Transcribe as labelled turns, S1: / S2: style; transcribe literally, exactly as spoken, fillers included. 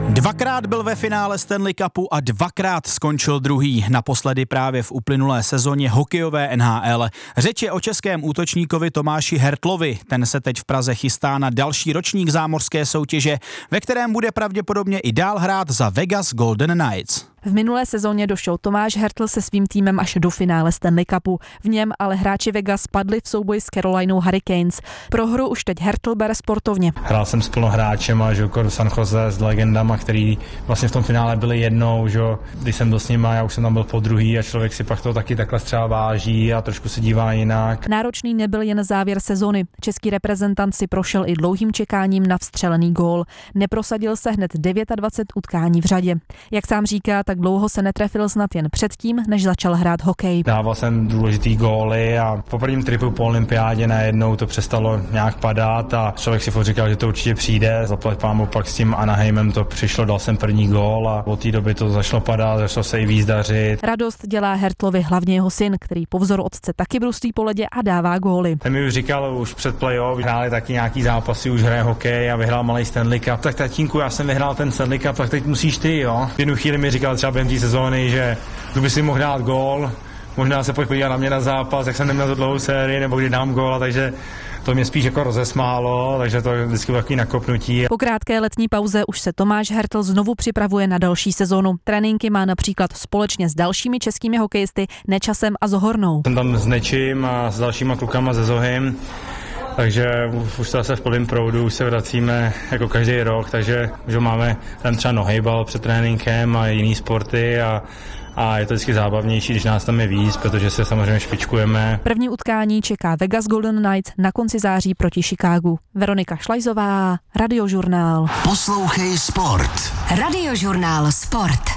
S1: Dvakrát byl ve finále Stanley Cupu a dvakrát skončil druhý, naposledy právě v uplynulé sezóně hokejové N H L. Řeč je o českém útočníkovi Tomáši Hertlovi. Ten se teď v Praze chystá na další ročník zámořské soutěže, ve kterém bude pravděpodobně i dál hrát za Vegas Golden Knights.
S2: V minulé sezóně došel Tomáš Hertl se svým týmem až do finále Stanley Cupu. V něm ale hráči Vegas padli v souboji s Carolinou Hurricanes. Pro hru už teď Hertl bere sportovně.
S3: Hrál jsem s plnohráčem a do San Jose s legendama, který vlastně v tom finále byli jednou, že když jsem byl s nima, já už jsem tam byl po druhý a člověk si pak to taky takhle třeba váží a trošku se dívá jinak.
S2: Náročný nebyl jen závěr sezony. Český reprezentant si prošel i dlouhým čekáním na vstřelený gól. Neprosadil se hned dvacet devět utkání v řadě. Jak sám říká, tak dlouho se netrefil snad jen předtím, než začal hrát hokej.
S3: Dával jsem důležitý góly a po prvním tripu po olympiádě najednou to přestalo nějak padat a člověk si furt říkal, že to určitě přijde. Zaplať pámu pak s tím Anaheimem to přišlo, dal jsem první gól a od té doby to začalo padat, začalo se i víc dařit.
S2: Radost dělá Hertlovi hlavně jeho syn, který po vzoru otce taky bruslí po ledě a dává góly.
S3: Ten mi už říkal už před playoff, hráli taky nějaký zápasy, už hraje hokej a vyhrál malý Stanley Cup. Tak tatínku, já jsem vyhrál ten Stanley Cup, tak teď musíš ty, jo. V jednu chvíli mi říkal třeba během té sezóny, že tu by si mohl dát gól, možná se pojď podívat na mě na zápas, jak jsem neměl tu dlouhou sérii, nebo kdy dám góla, takže to mě spíš jako rozesmálo, takže to je vždycky takový nakopnutí.
S2: Po krátké letní pauze už se Tomáš Hertl znovu připravuje na další sezonu. Tréninky má například společně s dalšími českými hokejisty Nečasem a Zohornou.
S3: Jsem tam s Nečím a s dalšíma klukama ze Zohym. Takže už se zase v plném proudu, už se vracíme jako každý rok, takže už máme tam třeba nohejbal před tréninkem a jiný sporty a, a je to vždycky zábavnější, když nás tam je víc, protože se samozřejmě špičkujeme.
S2: První utkání čeká Vegas Golden Knights na konci září proti Chicagu. Veronika Šlajzová, Radiožurnál.
S4: Poslouchej sport.
S5: Radiožurnál Sport.